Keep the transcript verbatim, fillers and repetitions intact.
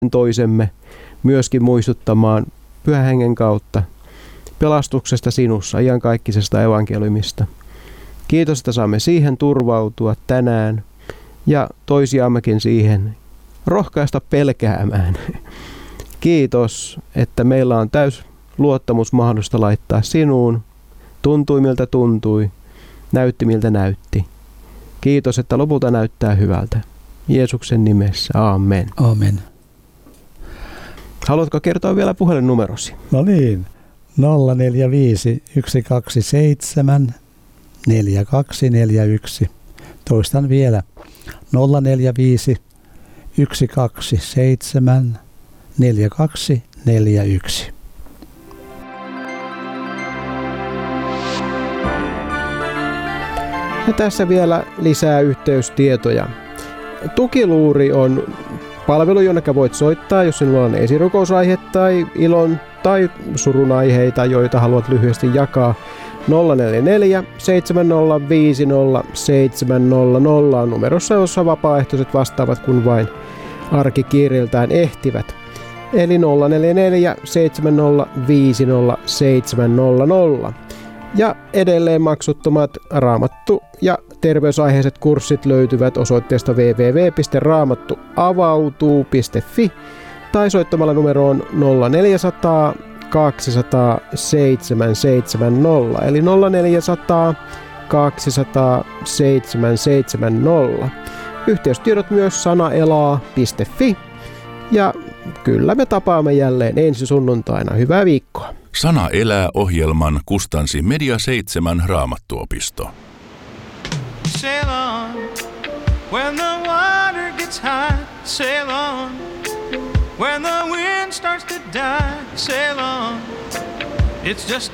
toisemme myöskin muistuttamaan Pyhän Hengen kautta pelastuksesta sinussa, iankaikkisesta evankeliumista. Kiitos, että saamme siihen turvautua tänään ja toisiammekin siihen rohkaista pelkäämään. Kiitos, että meillä on täys luottamus mahdollista laittaa sinuun. Tuntui miltä tuntui, näytti miltä näytti. Kiitos, että lopulta näyttää hyvältä. Jeesuksen nimessä, aamen. Aamen. Haluatko kertoa vielä puhelinnumerosi? No niin, nolla neljä viisi yksi kaksi seitsemän neljä kaksi neljä yksi. Toistan vielä, nolla neljä viisi yksi kaksi seitsemän neljä kaksi neljä yksi. Ja tässä vielä lisää yhteystietoja. Tukiluuri on palvelu, jonne voit soittaa, jos sinulla on esirukousaihe tai ilon tai surun aiheita, joita haluat lyhyesti jakaa. nolla neljä neljä seitsemän nolla viisi nolla seitsemän nolla nolla on numerossa, jossa vapaaehtoiset vastaavat, kun vain arkikiireiltään ehtivät. Eli nolla neljä neljä seitsemän nolla viisi nolla seitsemän nolla nolla. Ja edelleen maksuttomat raamattu- ja terveysaiheiset kurssit löytyvät osoitteesta double-u double-u double-u piste raamattuavautuu piste fi tai soittamalla numeroon nolla neljä nolla nolla kaksi nolla nolla seitsemän seitsemän nolla eli nolla neljä nolla nolla kaksi nolla nolla seitsemän seitsemän nolla. Yhteystiedot myös sanaelaa piste fi ja kyllä me tapaamme jälleen ensi sunnuntaina. Hyvää viikkoa. Sana elää -ohjelman kustansi Media seitsemän Raamattuopisto. Sail on, when the water gets high, sail on, when the wind starts to die, sail on, it's just